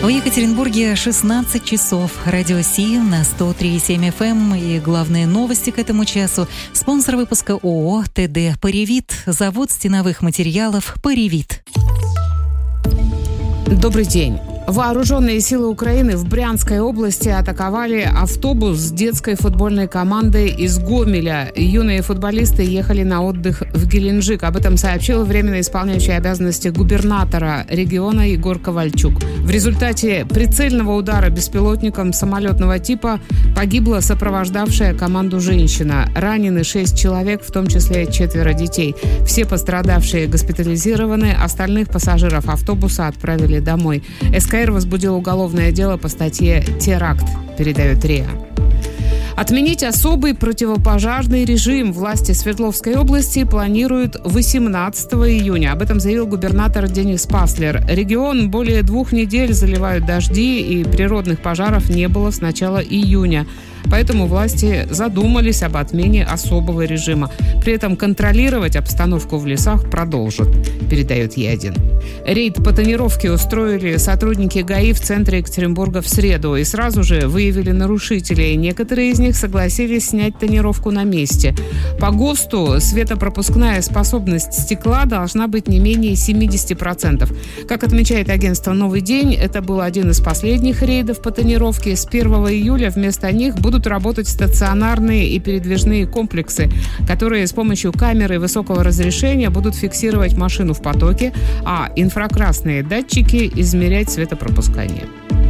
В Екатеринбурге 16 часов. Радио Си на 103,7 FM и главные новости к этому часу. Спонсор выпуска ООО ТД «Паривит». Завод стеновых материалов «Паривит». Добрый день. Вооруженные силы Украины в Брянской области атаковали автобус с детской футбольной командой из Гомеля. Юные футболисты ехали на отдых в Геленджик. Об этом сообщил временно исполняющий обязанности губернатора региона Егор Ковальчук. В результате прицельного удара беспилотником самолетного типа погибла сопровождавшая команду женщина. Ранены 6 человек, в том числе 4 детей. Все пострадавшие госпитализированы, остальных пассажиров автобуса отправили домой. СКР возбудил уголовное дело по статье «Теракт», передает РИА. Отменить особый противопожарный режим власти Свердловской области планируют 18 июня. Об этом заявил губернатор Денис Паслер. Регион более 2 недель заливают дожди, и природных пожаров не было с начала июня. Поэтому власти задумались об отмене особого режима. При этом контролировать обстановку в лесах продолжат, передает Е1. Рейд по тонировке устроили сотрудники ГАИ в центре Екатеринбурга в среду и сразу же выявили нарушителей. Некоторые из них согласились снять тонировку на месте. По ГОСТу светопропускная способность стекла должна быть не менее 70%. Как отмечает агентство «Новый день», это был один из последних рейдов по тонировке. С 1 июля вместо них будут работать стационарные и передвижные комплексы, которые с помощью камеры высокого разрешения будут фиксировать машину в потоке, а инфракрасные датчики измерять светопропускание.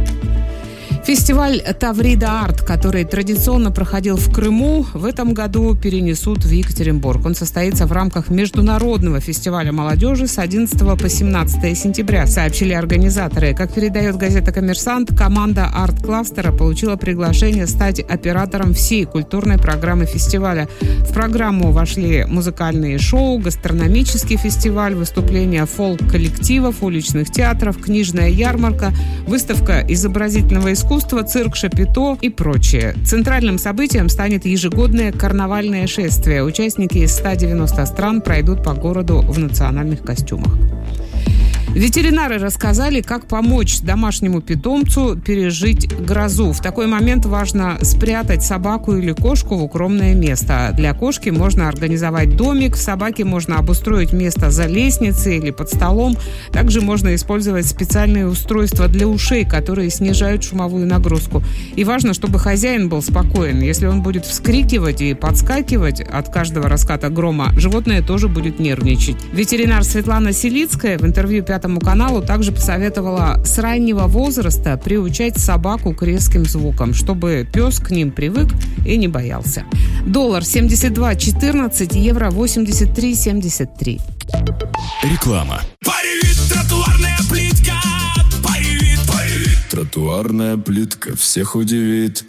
Фестиваль «Таврида Арт», который традиционно проходил в Крыму, в этом году перенесут в Екатеринбург. Он состоится в рамках Международного фестиваля молодежи с 11 по 17 сентября, сообщили организаторы. Как передает газета «Коммерсант», команда арт-кластера получила приглашение стать оператором всей культурной программы фестиваля. В программу вошли музыкальные шоу, гастрономический фестиваль, выступления фолк-коллективов, уличных театров, книжная ярмарка, выставка изобразительного искусства, цирк Шапито и прочее. Центральным событием станет ежегодное карнавальное шествие. Участники из 190 стран пройдут по городу в национальных костюмах. Ветеринары рассказали, как помочь домашнему питомцу пережить грозу. В такой момент важно спрятать собаку или кошку в укромное место. Для кошки можно организовать домик, собаке можно обустроить место за лестницей или под столом. Также можно использовать специальные устройства для ушей, которые снижают шумовую нагрузку. И важно, чтобы хозяин был спокоен. Если он будет вскрикивать и подскакивать от каждого раската грома, животное тоже будет нервничать. Ветеринар Светлана Селицкая в интервью Пятому каналу также посоветовала с раннего возраста приучать собаку к резким звукам, чтобы пес к ним привык и не боялся. Доллар 72.14, евро 83.73. Реклама. Паривит, тротуарная плитка. Паривит. Тротуарная плитка всех удивит.